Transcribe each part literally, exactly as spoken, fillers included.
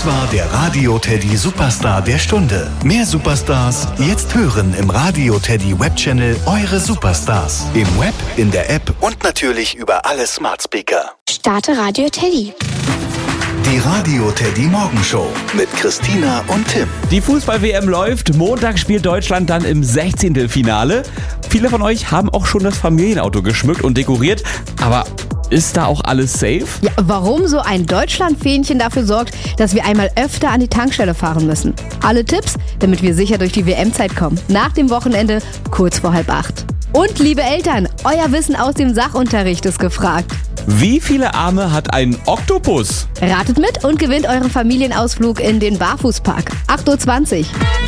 Das war der Radio Teddy Superstar der Stunde. Mehr Superstars jetzt hören im Radio Teddy Webchannel Eure Superstars. Im Web, in der App und natürlich über alle Smart Speaker. Starte Radio Teddy. Die Radio Teddy Morgenshow mit Christina und Tim. Die Fußball-W M läuft. Montag spielt Deutschland dann im Sechzehntelfinale. Viele von euch haben auch schon das Familienauto geschmückt und dekoriert. Aber ist da auch alles safe? Ja, warum so ein Deutschland-Fähnchen dafür sorgt, dass wir einmal öfter an die Tankstelle fahren müssen. Alle Tipps, damit wir sicher durch die W M-Zeit kommen. Nach dem Wochenende, kurz vor halb acht. Und liebe Eltern, euer Wissen aus dem Sachunterricht ist gefragt. Wie viele Arme hat ein Oktopus? Ratet mit und gewinnt euren Familienausflug in den Barfußpark. acht Uhr zwanzig.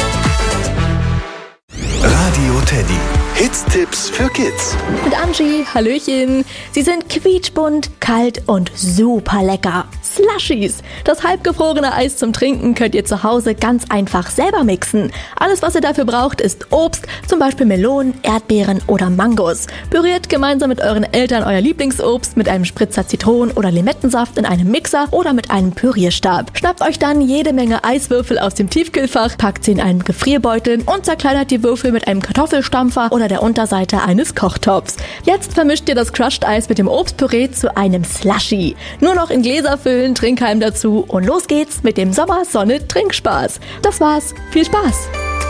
Radio Teddy. Hits-Tipps für Kids. Mit Angie, hallöchen. Sie sind quietschbunt, kalt und super lecker. Slushies. Das halbgefrorene Eis zum Trinken könnt ihr zu Hause ganz einfach selber mixen. Alles, was ihr dafür braucht, ist Obst, zum Beispiel Melonen, Erdbeeren oder Mangos. Püriert gemeinsam mit euren Eltern euer Lieblingsobst mit einem Spritzer Zitronen- oder Limettensaft in einem Mixer oder mit einem Pürierstab. Schnappt euch dann jede Menge Eiswürfel aus dem Tiefkühlfach, packt sie in einen Gefrierbeutel und zerkleinert die Würfel mit einem Kartoffelstampfer oder der Unterseite eines Kochtopfs. Jetzt vermischt ihr das Crushed Eis mit dem Obstpüree zu einem Slushie. Nur noch in Gläser füllen, Trinkhalm dazu und los geht's mit dem Sommer-Sonne-Trinkspaß. Das war's. Viel Spaß!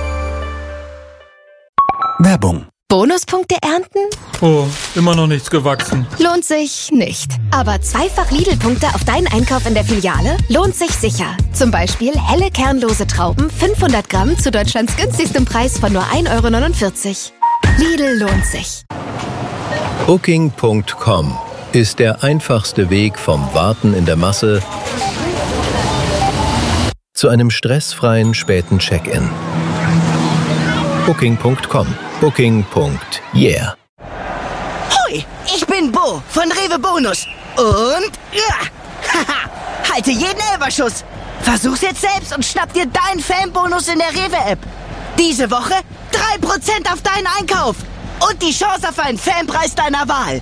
Werbung. Bonuspunkte ernten? Oh, immer noch nichts gewachsen. Lohnt sich nicht. Aber zweifach Lidl-Punkte auf deinen Einkauf in der Filiale lohnt sich sicher. Zum Beispiel helle kernlose Trauben, fünfhundert Gramm zu Deutschlands günstigstem Preis von nur ein Euro neunundvierzig. Lidl lohnt sich. Booking Punkt com ist der einfachste Weg vom Warten in der Masse zu einem stressfreien späten Check-in. Booking Punkt com. Booking. Yeah. Hoi, ich bin Bo von Rewe Bonus. Und ja, haha, halte jeden Elberschuss. Versuch's jetzt selbst und schnapp dir deinen Fanbonus in der Rewe-App. Diese Woche drei Prozent auf deinen Einkauf und die Chance auf einen Fanpreis deiner Wahl.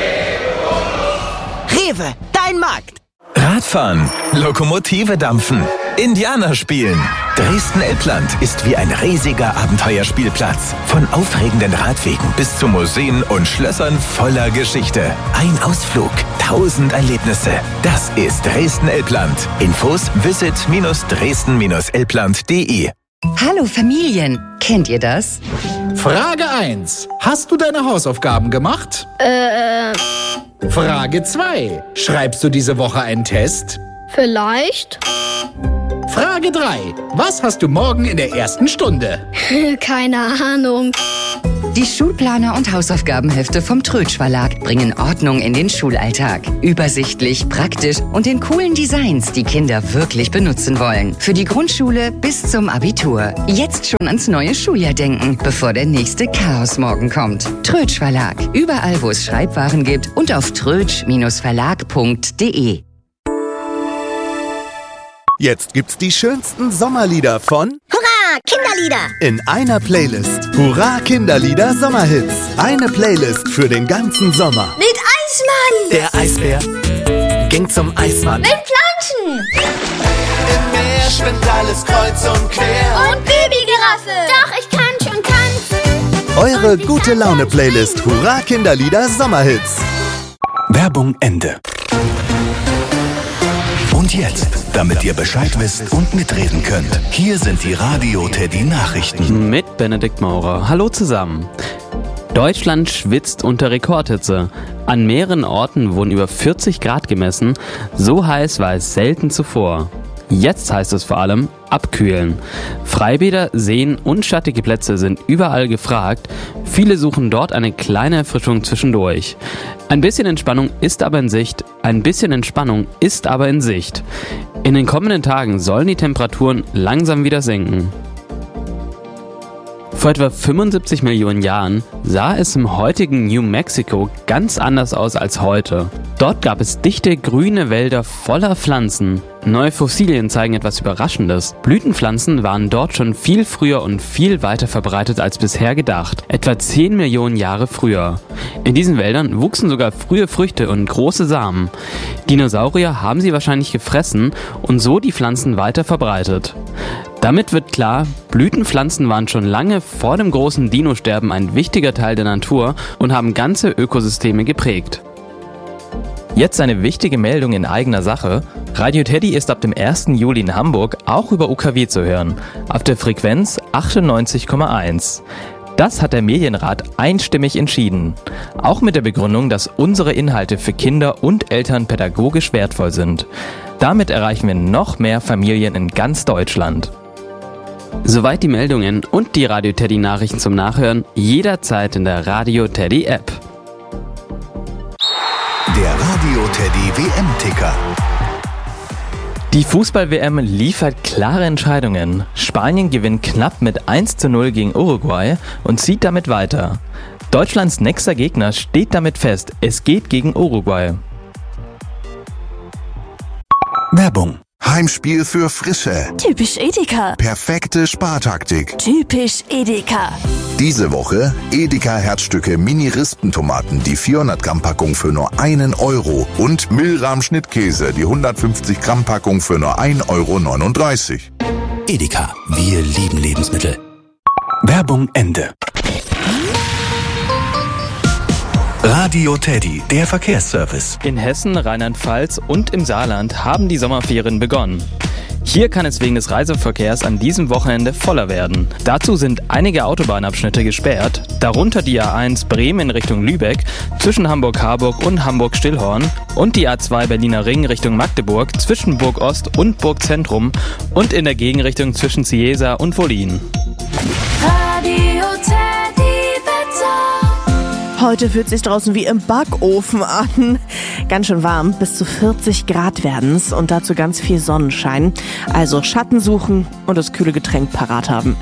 Rewe, dein Markt. Radfahren, Lokomotive dampfen, Indianer spielen. Dresden-Elbland ist wie ein riesiger Abenteuerspielplatz. Von aufregenden Radwegen bis zu Museen und Schlössern voller Geschichte. Ein Ausflug, tausend Erlebnisse. Das ist Dresden-Elbland. Infos visit dresden elbland punkt de. Hallo Familien, kennt ihr das? Frage eins. Hast du deine Hausaufgaben gemacht? Äh. Frage zwei. Schreibst du diese Woche einen Test? Vielleicht. Frage drei. Was hast du morgen in der ersten Stunde? Keine Ahnung. Die Schulplaner und Hausaufgabenhefte vom Trötsch Verlag bringen Ordnung in den Schulalltag. Übersichtlich, praktisch und in coolen Designs, die Kinder wirklich benutzen wollen. Für die Grundschule bis zum Abitur. Jetzt schon ans neue Schuljahr denken, bevor der nächste Chaosmorgen kommt. Trötsch Verlag. Überall, wo es Schreibwaren gibt und auf trötsch verlag punkt de. Jetzt gibt's die schönsten Sommerlieder von Hurra, Kinderlieder! in einer Playlist. Hurra, Kinderlieder Sommerhits. Eine Playlist für den ganzen Sommer. Mit Eismann! Der Eisbär ging zum Eismann. Mit Planschen! Im Meer schwimmt alles kreuz und quer. Und Babygiraffe! Doch, ich kann schon tanzen! Eure gute Laune-Playlist Hurra, Kinderlieder Sommerhits. Werbung Ende. Und jetzt, damit ihr Bescheid wisst und mitreden könnt, hier sind die Radio Teddy Nachrichten. Mit Benedikt Maurer. Hallo zusammen. Deutschland schwitzt unter Rekordhitze. An mehreren Orten wurden über vierzig Grad gemessen. So heiß war es selten zuvor. Jetzt heißt es vor allem abkühlen. Freibäder, Seen und schattige Plätze sind überall gefragt. Viele suchen dort eine kleine Erfrischung zwischendurch. Ein bisschen Entspannung ist aber in Sicht. Ein bisschen Entspannung ist aber in Sicht. In den kommenden Tagen sollen die Temperaturen langsam wieder sinken. Vor etwa fünfundsiebzig Millionen Jahren sah es im heutigen New Mexico ganz anders aus als heute. Dort gab es dichte grüne Wälder voller Pflanzen. Neue Fossilien zeigen etwas Überraschendes. Blütenpflanzen waren dort schon viel früher und viel weiter verbreitet als bisher gedacht. Etwa zehn Millionen Jahre früher. In diesen Wäldern wuchsen sogar frühe Früchte und große Samen. Dinosaurier haben sie wahrscheinlich gefressen und so die Pflanzen weiter verbreitet. Damit wird klar, Blütenpflanzen waren schon lange vor dem großen Dinosterben ein wichtiger Teil der Natur und haben ganze Ökosysteme geprägt. Jetzt eine wichtige Meldung in eigener Sache. Radio Teddy ist ab dem ersten Juli in Hamburg auch über U K W zu hören. Auf der Frequenz achtundneunzig Komma eins. Das hat der Medienrat einstimmig entschieden. Auch mit der Begründung, dass unsere Inhalte für Kinder und Eltern pädagogisch wertvoll sind. Damit erreichen wir noch mehr Familien in ganz Deutschland. Soweit die Meldungen und die Radio Teddy Nachrichten zum Nachhören jederzeit in der Radio Teddy App. Der Radio Teddy W M-Ticker. Die Fußball-W M liefert klare Entscheidungen. Spanien gewinnt knapp mit eins zu null gegen Uruguay und zieht damit weiter. Deutschlands nächster Gegner steht damit fest, es geht gegen Uruguay. Werbung. Heimspiel für Frische. Typisch Edeka. Perfekte Spartaktik. Typisch Edeka. Diese Woche Edeka Herzstücke Mini-Rispentomaten, die vierhundert Gramm Packung für nur einen Euro und Milram Schnittkäse, die hundertfünfzig Gramm Packung für nur ein Euro neununddreißig. Edeka, wir lieben Lebensmittel. Werbung Ende. Radio Teddy, der Verkehrsservice. In Hessen, Rheinland-Pfalz und im Saarland haben die Sommerferien begonnen. Hier kann es wegen des Reiseverkehrs an diesem Wochenende voller werden. Dazu sind einige Autobahnabschnitte gesperrt, darunter die A eins Bremen in Richtung Lübeck zwischen Hamburg-Harburg und Hamburg-Stillhorn und die A zwei Berliner Ring Richtung Magdeburg zwischen Burg-Ost und Burg-Zentrum und in der Gegenrichtung zwischen Ciesa und Wollin. Radio Teddy Wetter. Heute fühlt sich draußen wie im Backofen an. Ganz schön warm, bis zu vierzig Grad werden's und dazu ganz viel Sonnenschein. Also Schatten suchen und das kühle Getränk parat haben.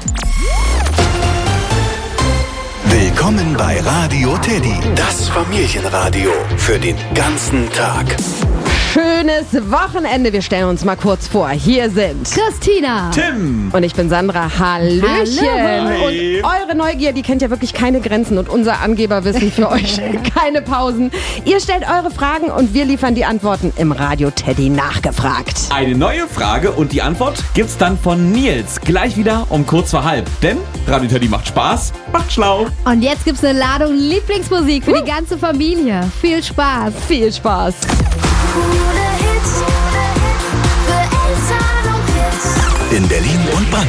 Willkommen bei Radio Teddy, das Familienradio für den ganzen Tag. Schönes Wochenende. Wir stellen uns mal kurz vor. Hier sind Christina, Tim und ich bin Sandra. Hallöchen. Hallo. Und eure Neugier, die kennt ja wirklich keine Grenzen und unser Angeberwissen für euch keine Pausen. Ihr stellt eure Fragen und wir liefern die Antworten im Radio Teddy nachgefragt. Eine neue Frage und die Antwort gibt's dann von Nils. Gleich wieder um kurz vor halb. Denn Radio Teddy macht Spaß, macht schlau. Und jetzt gibt's eine Ladung Lieblingsmusik für die ganze Familie. Viel Spaß. Viel Spaß. Coole Hits für Eltern und Kids. In Berlin und Brandenburg.